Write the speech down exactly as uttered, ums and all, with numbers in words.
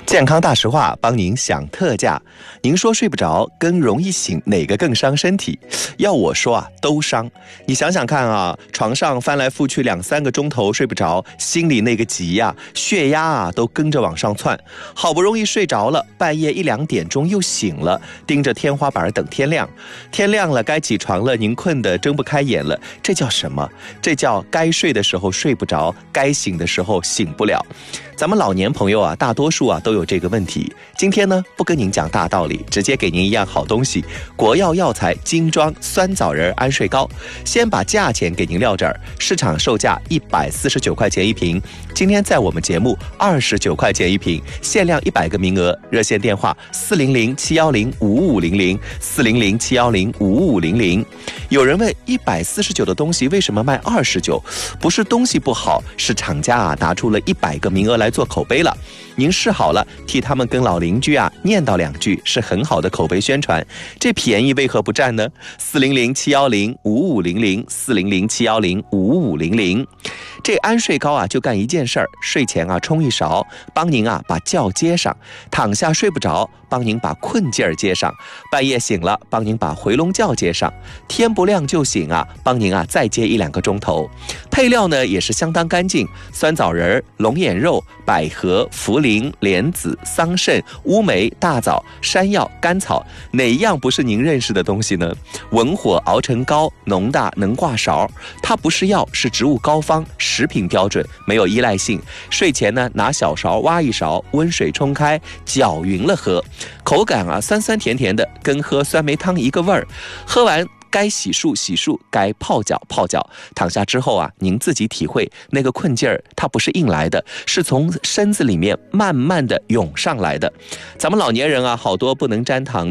健康大实话帮您享特价。您说睡不着跟容易醒哪个更伤身体？要我说啊，都伤。你想想看啊，床上翻来覆去两三个钟头睡不着，心里那个急呀、啊，血压啊都跟着往上窜。好不容易睡着了，半夜一两点钟又醒了，盯着天花板等天亮。天亮了该起床了，您困得睁不开眼了，这叫什么？这叫该睡的时候睡不着，该醒的时候醒不了。咱们老年朋友啊，大多数啊都有这个问题。今天呢，不跟您讲大道理，直接给您一样好东西——国药药材精装酸枣仁安睡膏。先把价钱给您撂这儿，市场售价一百四十九块钱一瓶，今天在我们节目二十九块钱一瓶，限量一百个名额。热线电话四零零七幺零五五零零四零零七幺零五五零零。有人问，一百四十九的东西为什么卖二十九？不是东西不好，是厂家啊拿出了一百个名额来做口碑了。您试好了，替他们跟老邻居啊念叨两句，是很好的口碑宣传。这便宜为何不占呢？四零零七幺零五五零零四零零七幺零五五零零。这安睡膏啊，就干一件事儿，睡前啊冲一勺，帮您啊把觉接上；躺下睡不着，帮您把困劲儿接上；半夜醒了，帮您把回笼觉接上；天不亮就醒啊，帮您啊再接一两个钟头。配料呢也是相当干净，酸枣仁、龙眼肉、百合、茯苓、莲子、桑葚、乌梅、大枣、山药、甘草，哪一样不是您认识的东西呢？文火熬成膏，浓大能挂勺。它不是药，是植物膏方，食品标准，没有依赖性。睡前呢，拿小勺挖一勺，温水冲开，搅匀了喝。口感啊，酸酸甜甜的，跟喝酸梅汤一个味儿。喝完该洗漱洗漱，该泡脚泡脚。躺下之后啊，您自己体会那个困劲儿，它不是硬来的，是从身子里面慢慢的涌上来的。咱们老年人啊，好多不能沾糖。